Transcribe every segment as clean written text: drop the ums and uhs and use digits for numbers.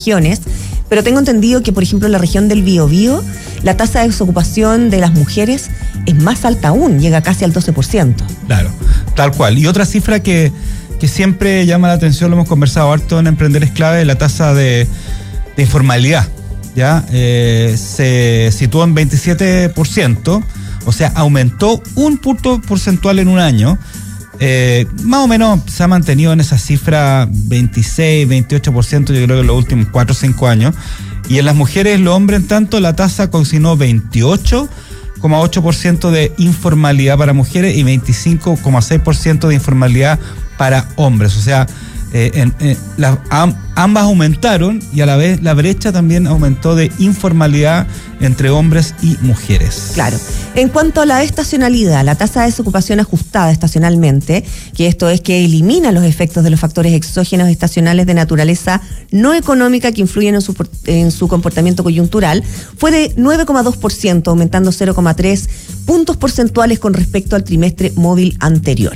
regiones, pero tengo entendido que, por ejemplo, en la región del Biobío, la tasa de desocupación de las mujeres es más alta aún, llega casi al 12%. Claro, tal cual. Y otra cifra que siempre llama la atención, lo hemos conversado harto en Emprender es Clave, es la tasa de informalidad. ¿Ya? Se situó en 27%, o sea, aumentó un punto porcentual en un año. Más o menos se ha mantenido en esa cifra 26, 28%, yo creo que en los últimos 4 o 5 años. Y en las mujeres, los hombres, en tanto, la tasa consignó 28,8% de informalidad para mujeres y 25,6% de informalidad para hombres. O sea, ambas aumentaron y a la vez la brecha también aumentó de informalidad entre hombres y mujeres. Claro. En cuanto a la estacionalidad, la tasa de desocupación ajustada estacionalmente, que esto es que elimina los efectos de los factores exógenos estacionales de naturaleza no económica que influyen en su comportamiento coyuntural, fue de 9,2%, aumentando 0,3 puntos porcentuales con respecto al trimestre móvil anterior.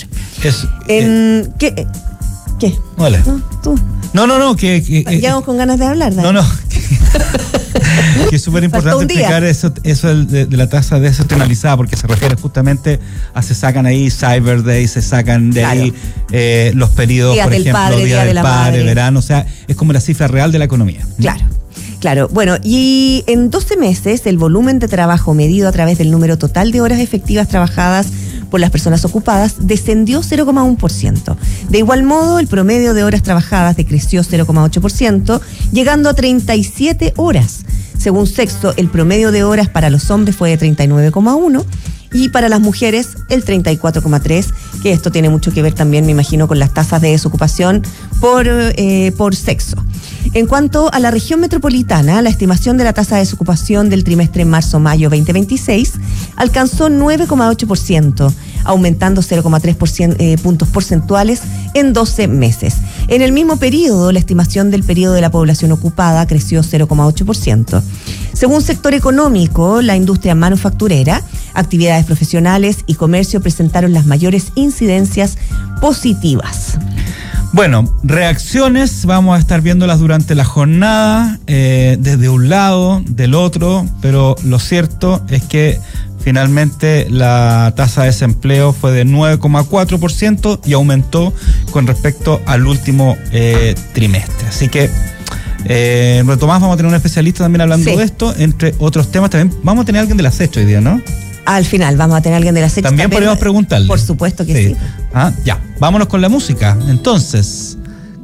¿Qué? Vale. No, tú. No, Llegamos con ganas de hablar, ¿verdad? No. Que es súper importante explicar eso de la tasa desestacionalizada, porque se refiere justamente a se sacan ahí Cyber Day, se sacan de ahí los periodos, días por del ejemplo, padre, Día del Padre, madre. verano, o sea, es como la cifra real de la economía. Claro, bueno, y en 12 meses el volumen de trabajo medido a través del número total de horas efectivas trabajadas por las personas ocupadas descendió 0,1%. De igual modo, el promedio de horas trabajadas decreció 0,8%, llegando a 37 horas. Según Sexto, el promedio de horas para los hombres fue de 39,1 y para las mujeres el 34,3, que esto tiene mucho que ver también, me imagino, con las tasas de desocupación por sexo. En cuanto a la región metropolitana, la estimación de la tasa de desocupación del trimestre marzo-mayo 2026 alcanzó 9,8%, aumentando 0,3 puntos porcentuales en 12 meses. En el mismo periodo, la estimación del periodo de la población ocupada creció 0,8%. Según sector económico, la industria manufacturera, actividades profesionales y comercio presentaron las mayores incidencias positivas. Bueno, reacciones, vamos a estar viéndolas durante la jornada, desde un lado, del otro, pero lo cierto es que finalmente la tasa de desempleo fue de 9,4% y aumentó con respecto al último trimestre. Así que, retomás, vamos a tener un especialista también hablando de esto, entre otros temas. También vamos a tener a alguien de la Sexta hoy día, ¿no? Al final vamos a tener a alguien de la Sexta. También podemos preguntarle. Por supuesto que sí. Ya, vámonos con la música. Entonces,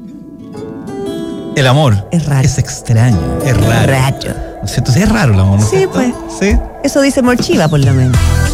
el amor es raro. Es extraño, es raro. Raro. ¿No es cierto? Sí, es raro el amor, ¿no? Sí, pues. Sí. Eso dice Morchiva, por lo menos.